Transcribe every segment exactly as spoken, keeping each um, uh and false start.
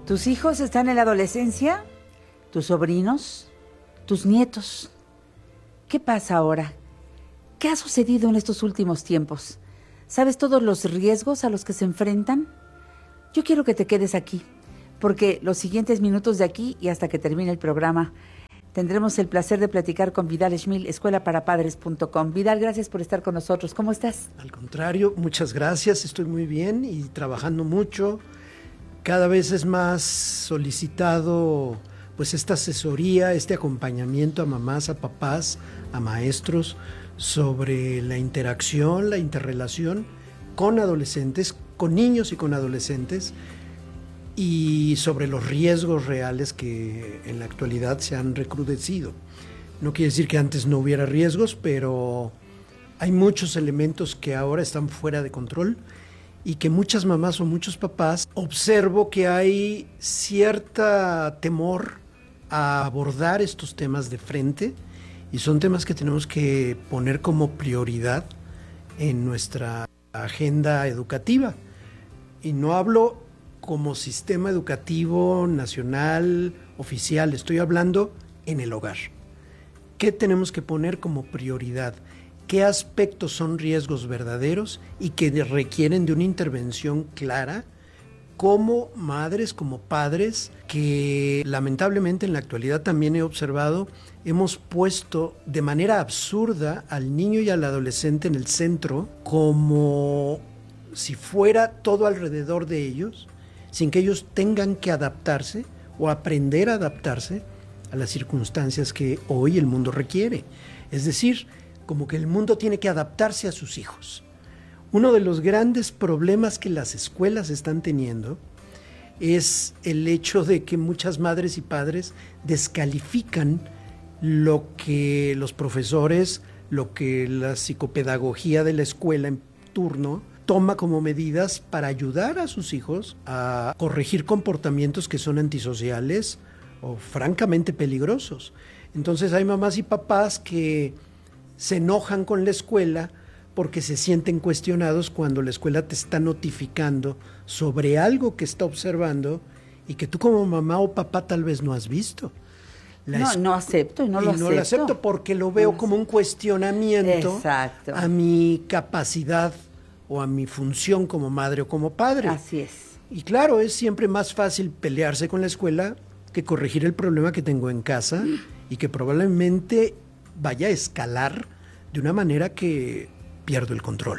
¿Tus hijos están en la adolescencia? ¿Tus sobrinos? ¿Tus nietos? ¿Qué pasa ahora? ¿Qué ha sucedido en estos últimos tiempos? ¿Sabes todos los riesgos a los que se enfrentan? Yo quiero que te quedes aquí, porque los siguientes minutos de aquí y hasta que termine el programa tendremos el placer de platicar con Vidal Schmil, escuela para padres punto com. Vidal, gracias por estar con nosotros. ¿Cómo estás? Al contrario, muchas gracias. Estoy muy bien y trabajando mucho. Cada vez es más solicitado pues esta asesoría, este acompañamiento a mamás, a papás, a maestros sobre la interacción, la interrelación con adolescentes, con niños y con adolescentes, y sobre los riesgos reales que en la actualidad se han recrudecido. No quiere decir que antes no hubiera riesgos, pero hay muchos elementos que ahora están fuera de control y que muchas mamás o muchos papás observo que hay cierta temor a abordar estos temas de frente, y son temas que tenemos que poner como prioridad en nuestra agenda educativa. Y no hablo como sistema educativo nacional, oficial, estoy hablando en el hogar. ¿Qué tenemos que poner como prioridad? ¿Qué aspectos son riesgos verdaderos y que requieren de una intervención clara como madres, como padres, que lamentablemente en la actualidad también he observado, hemos puesto de manera absurda al niño y al adolescente en el centro como si fuera todo alrededor de ellos, sin que ellos tengan que adaptarse o aprender a adaptarse a las circunstancias que hoy el mundo requiere. Es decir, como que el mundo tiene que adaptarse a sus hijos. Uno de los grandes problemas que las escuelas están teniendo es el hecho de que muchas madres y padres descalifican lo que los profesores, lo que la psicopedagogía de la escuela en turno toma como medidas para ayudar a sus hijos a corregir comportamientos que son antisociales o francamente peligrosos. Entonces hay mamás y papás que se enojan con la escuela porque se sienten cuestionados cuando la escuela te está notificando sobre algo que está observando y que tú como mamá o papá tal vez no has visto. La no, es... no acepto y no y lo no acepto. lo acepto porque lo veo no como un cuestionamiento Exacto. a mi capacidad o a mi función como madre o como padre. Así es. Y claro, es siempre más fácil pelearse con la escuela que corregir el problema que tengo en casa mm. y que probablemente vaya a escalar de una manera que pierdo el control.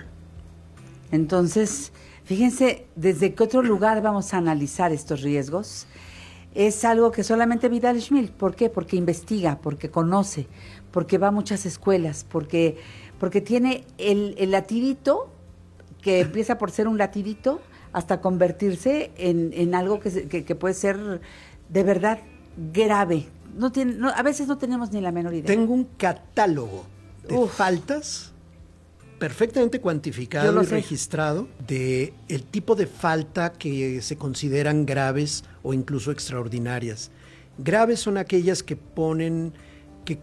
Entonces, fíjense, ¿desde qué otro lugar vamos a analizar estos riesgos? Es algo que solamente Vidal Schmil. ¿Por qué? Porque investiga, porque conoce, porque va a muchas escuelas, porque, porque tiene el, el latidito que empieza por ser un latidito hasta convertirse en, en algo que, que, que puede ser de verdad grave. No tiene, no, a veces no tenemos ni la menor idea. Tengo un catálogo de Uf. faltas perfectamente cuantificado y sé. registrado de el tipo de falta que se consideran graves o incluso extraordinarias. Graves son aquellas que ponen, que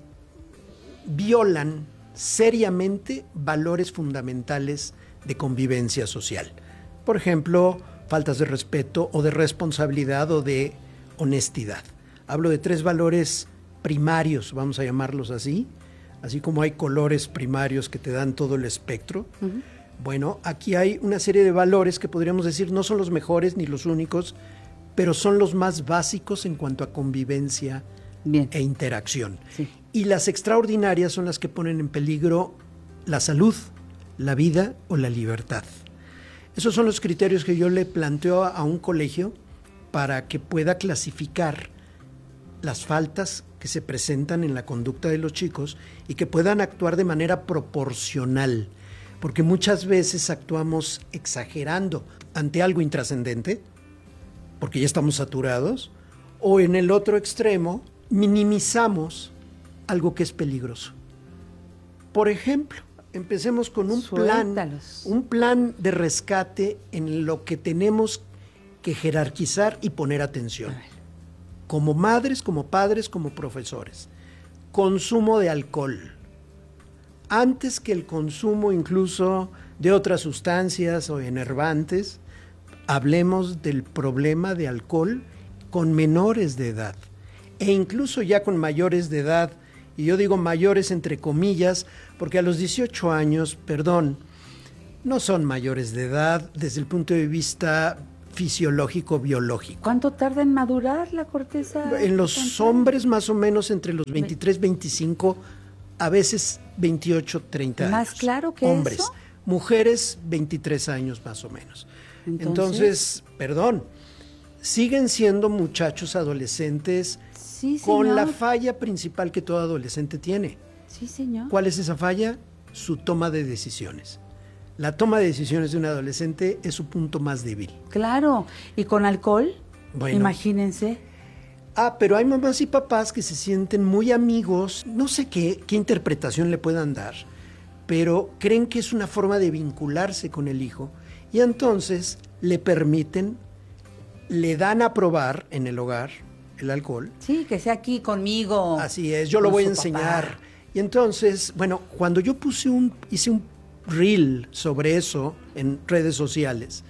violan seriamente valores fundamentales de convivencia social. Por ejemplo, faltas de respeto o de responsabilidad o de honestidad. Hablo de tres valores primarios, vamos a llamarlos así, así como hay colores primarios que te dan todo el espectro. Uh-huh. Bueno, aquí hay una serie de valores que podríamos decir no son los mejores ni los únicos, pero son los más básicos en cuanto a convivencia Bien. e interacción. Sí. Y las extraordinarias son las que ponen en peligro la salud, la vida o la libertad. Esos son los criterios que yo le planteo a un colegio para que pueda clasificar las faltas que se presentan en la conducta de los chicos y que puedan actuar de manera proporcional, porque muchas veces actuamos exagerando ante algo intrascendente, porque ya estamos saturados, o en el otro extremo minimizamos algo que es peligroso. Por ejemplo, empecemos con un plan, un plan de rescate en lo que tenemos que jerarquizar y poner atención. Como madres, como padres, como profesores. Consumo de alcohol. Antes que el consumo incluso de otras sustancias o enervantes, hablemos del problema de alcohol con menores de edad e incluso ya con mayores de edad, y yo digo mayores entre comillas, porque a los dieciocho años, perdón, no son mayores de edad desde el punto de vista fisiológico, biológico. ¿Cuánto tarda en madurar la corteza? En los hombres más o menos entre los veintitrés, veinticinco, a veces veintiocho, treinta años. ¿Más claro que hombres. eso? Mujeres, veintitrés años más o menos. Entonces, Entonces perdón, siguen siendo muchachos adolescentes sí, con señor. la falla principal que todo adolescente tiene. Sí, señor. ¿Cuál es esa falla? Su toma de decisiones. La toma de decisiones de un adolescente es su punto más débil. Claro. ¿Y con alcohol? Bueno. Imagínense. Ah, pero hay mamás y papás que se sienten muy amigos, no sé qué, qué interpretación le puedan dar, pero creen que es una forma de vincularse con el hijo y entonces le permiten, le dan a probar en el hogar el alcohol. Sí, que sea aquí conmigo. Así es, yo lo con voy a su enseñar. papá. Y entonces, bueno, cuando yo puse un, hice un reel sobre eso en redes sociales,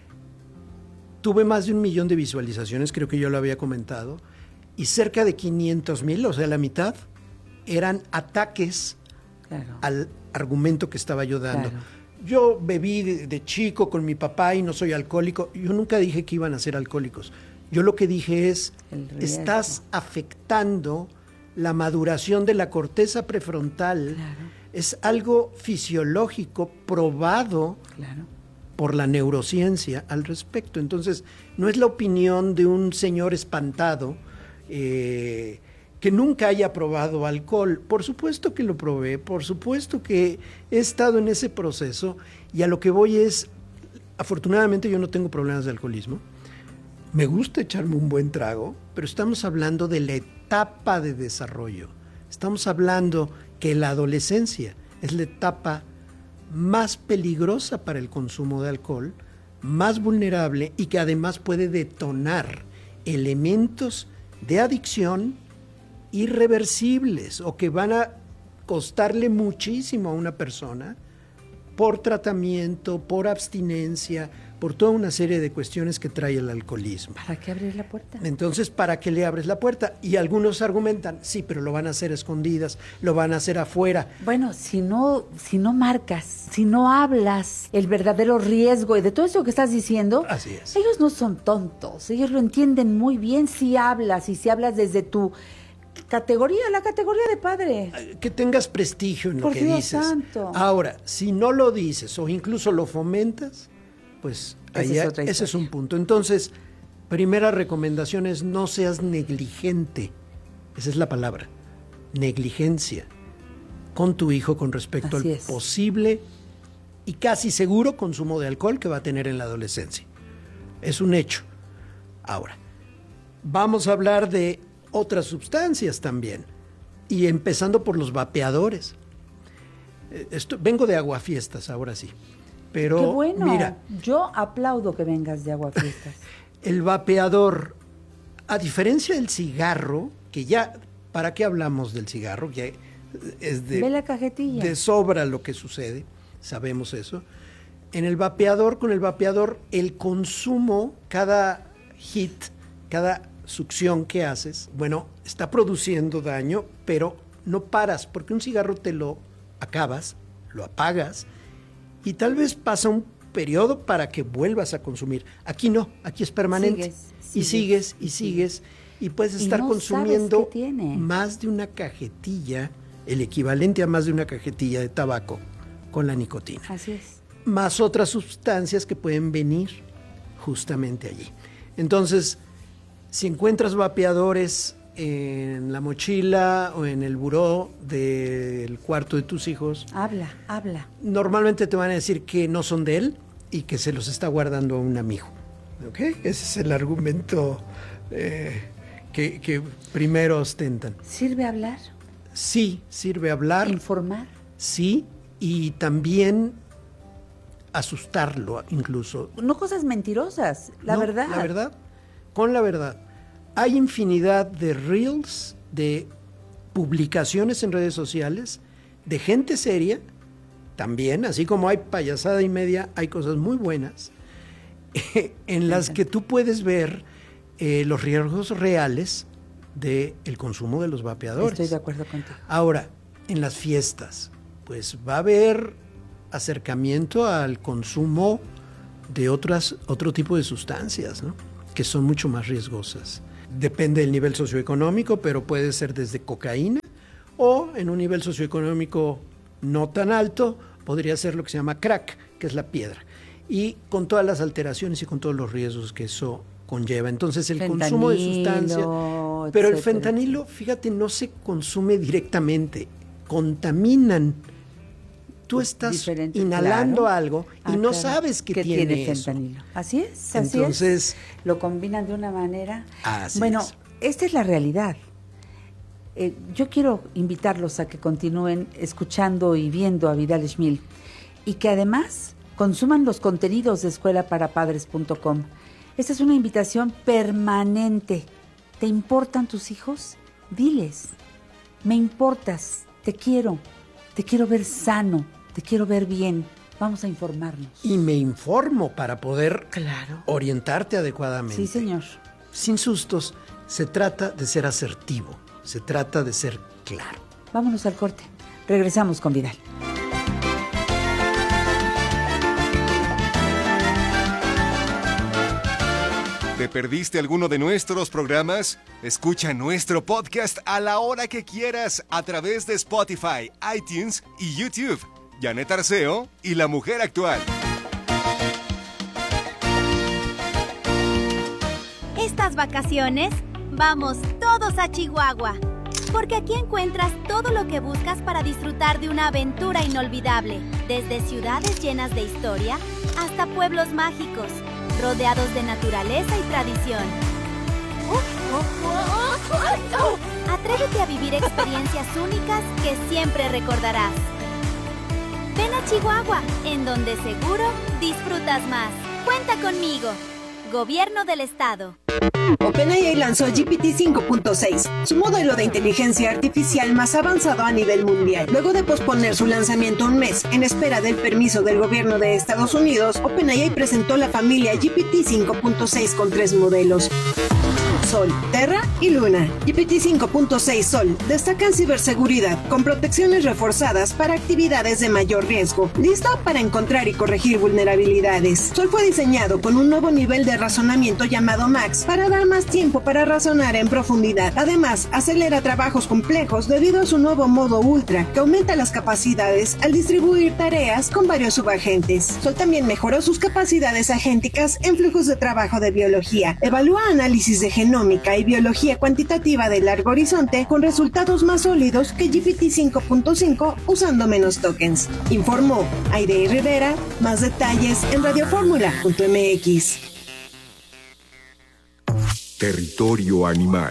tuve más de un millón de visualizaciones, creo que yo lo había comentado, y cerca de quinientos mil, o sea, la mitad, eran ataques Claro. al argumento que estaba yo dando. Claro. Yo bebí de, de chico con mi papá y no soy alcohólico. Yo nunca dije que iban a ser alcohólicos. Yo lo que dije es, El riesgo. estás afectando la maduración de la corteza prefrontal. Claro. Es algo fisiológico probado Claro. por la neurociencia al respecto. Entonces, no es la opinión de un señor espantado eh, que nunca haya probado alcohol. Por supuesto que lo probé, por supuesto que he estado en ese proceso y a lo que voy es, afortunadamente yo no tengo problemas de alcoholismo. Me gusta echarme un buen trago, pero estamos hablando de la etapa de desarrollo. Estamos hablando que la adolescencia es la etapa más peligrosa para el consumo de alcohol, más vulnerable y que además puede detonar elementos de adicción irreversibles o que van a costarle muchísimo a una persona por tratamiento, por abstinencia, por toda una serie de cuestiones que trae el alcoholismo. ¿Para qué abrir la puerta? Entonces, ¿para qué le abres la puerta? Y algunos argumentan, sí, pero lo van a hacer a escondidas, lo van a hacer afuera. Bueno, si no, si no marcas, si no hablas el verdadero riesgo y de todo eso que estás diciendo, Así es. ellos no son tontos, ellos lo entienden muy bien si hablas y si hablas desde tu categoría, la categoría de padre. Que tengas prestigio en lo Por que Dios dices. santo. Ahora, si no lo dices o incluso lo fomentas, pues Esa ahí es hay- otra ese es historia. un punto. Entonces, primera recomendación es no seas negligente. Esa es la palabra. Negligencia con tu hijo con respecto Así al es. posible y casi seguro consumo de alcohol que va a tener en la adolescencia. Es un hecho. Ahora, vamos a hablar de otras sustancias también. Y empezando por los vapeadores. Eh, esto- vengo de aguafiestas, ahora sí. Pero Qué bueno. mira, Yo aplaudo que vengas de Aguafiestas. el vapeador, a diferencia del cigarro, que ya, ¿para qué hablamos del cigarro? Ya es de, Ve la cajetilla. de sobra lo que sucede, sabemos eso. En el vapeador, con el vapeador, el consumo, cada hit, cada succión que haces, bueno, está produciendo daño, pero no paras, porque un cigarro te lo acabas, lo apagas, y tal vez pasa un periodo para que vuelvas a consumir. Aquí no, aquí es permanente. Sigues, y sigues, sigues, y y sigues, y puedes Y estar no sabes consumiendo qué tiene. más de una cajetilla, el equivalente a más de una cajetilla de tabaco con la nicotina, Así es. más otras sustancias que pueden venir justamente allí. Entonces, si encuentras vapeadores en la mochila o en el buró del cuarto de tus hijos, Habla, habla. normalmente te van a decir que no son de él y que se los está guardando a un amigo. ¿Ok? Ese es el argumento eh, que, que primero ostentan. ¿Sirve hablar? Sí, sirve hablar, ¿Informar? sí, y también asustarlo incluso. No cosas mentirosas, la No, verdad. La verdad, con la verdad. Hay infinidad de reels, de publicaciones en redes sociales, de gente seria, también, así como hay payasada y media, hay cosas muy buenas, en las que tú puedes ver eh, los riesgos reales del consumo de los vapeadores. Estoy de acuerdo contigo. Ahora, en las fiestas, pues va a haber acercamiento al consumo de otras, otro tipo de sustancias, ¿no? Que son mucho más riesgosas. Depende del nivel socioeconómico, pero puede ser desde cocaína o en un nivel socioeconómico no tan alto, podría ser lo que se llama crack, que es la piedra. Y con todas las alteraciones y con todos los riesgos que eso conlleva. Entonces el Fentanilo, consumo de sustancias... Pero etcétera. el fentanilo, fíjate, no se consume directamente, contaminan. Tú estás Diferente, inhalando claro. algo y Ah, no claro. sabes que ¿Qué tiene, tiene eso. fentanilo. Así es, así Entonces, es. Lo combinan de una manera. Así bueno, es. esta es la realidad. Eh, yo quiero invitarlos a que continúen escuchando y viendo a Vidal Schmil y que además consuman los contenidos de escuela para padres punto com. Esta es una invitación permanente. ¿Te importan tus hijos? Diles, me importas, te quiero, te quiero ver sano, te quiero ver bien. Vamos a informarnos. Y me informo para poder Claro. orientarte adecuadamente. Sí, señor. Sin sustos, se trata de ser asertivo, se trata de ser claro. Vámonos al corte. Regresamos con Vidal. ¿Te perdiste alguno de nuestros programas? Escucha nuestro podcast a la hora que quieras a través de Spotify, iTunes y YouTube. Janet Arceo y La Mujer Actual. Estas vacaciones, vamos todos a Chihuahua, porque aquí encuentras todo lo que buscas para disfrutar de una aventura inolvidable, desde ciudades llenas de historia hasta pueblos mágicos, rodeados de naturaleza y tradición. Atrévete a vivir experiencias únicas que siempre recordarás. Ven a Chihuahua, en donde seguro disfrutas más. Cuenta conmigo. Gobierno del Estado. OpenAI lanzó G P T cinco punto seis, su modelo de inteligencia artificial más avanzado a nivel mundial. Luego de posponer su lanzamiento un mes en espera del permiso del gobierno de Estados Unidos, OpenAI presentó la familia G P T cinco punto seis con tres modelos: Sol, Terra y Luna. G P T cinco punto seis Sol destaca en ciberseguridad con protecciones reforzadas para actividades de mayor riesgo, listo para encontrar y corregir vulnerabilidades. Sol fue diseñado con un nuevo nivel de razonamiento llamado Max para dar más tiempo para razonar en profundidad. Además, acelera trabajos complejos debido a su nuevo modo Ultra, que aumenta las capacidades al distribuir tareas con varios subagentes. Sol también mejoró sus capacidades agénticas en flujos de trabajo de biología. Evalúa análisis de genómica y biología cuantitativa de largo horizonte con resultados más sólidos que G P T cinco punto cinco usando menos tokens. Informó Aide Rivera. Más detalles en radioformula punto m x. Territorio animal.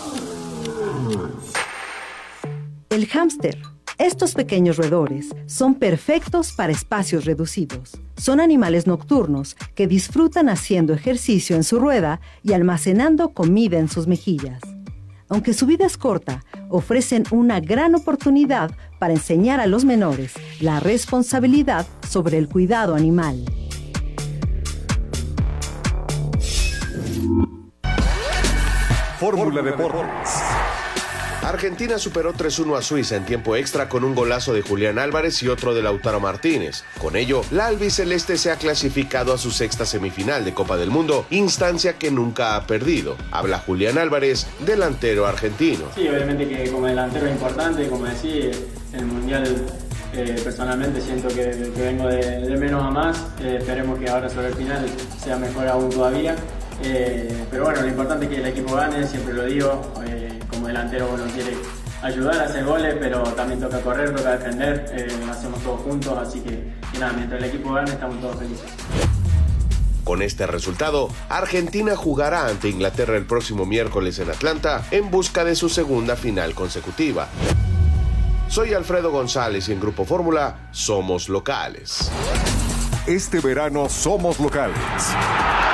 El hámster. Estos pequeños roedores son perfectos para espacios reducidos. Son animales nocturnos que disfrutan haciendo ejercicio en su rueda y almacenando comida en sus mejillas. Aunque su vida es corta, ofrecen una gran oportunidad para enseñar a los menores la responsabilidad sobre el cuidado animal. Fórmula Deportes. Argentina superó tres uno a Suiza en tiempo extra con un golazo de Julián Álvarez y otro de Lautaro Martínez. Con ello, la albiceleste se ha clasificado a su sexta semifinal de Copa del Mundo, instancia que nunca ha perdido. Habla Julián Álvarez, delantero argentino. Sí, obviamente que como delantero es importante, como decía, en el Mundial eh, personalmente siento que, que vengo de, de menos a más. Eh, esperemos que ahora sobre el final sea mejor aún todavía. Eh, pero bueno, lo importante es que el equipo gane, siempre lo digo. Eh, como delantero uno quiere ayudar a hacer goles, pero también toca correr, toca defender, eh, lo hacemos todos juntos, así que y nada, mientras el equipo gane estamos todos felices. Con este resultado, Argentina jugará ante Inglaterra el próximo miércoles en Atlanta en busca de su segunda final consecutiva. Soy Alfredo González y en Grupo Fórmula somos locales. Este verano somos locales.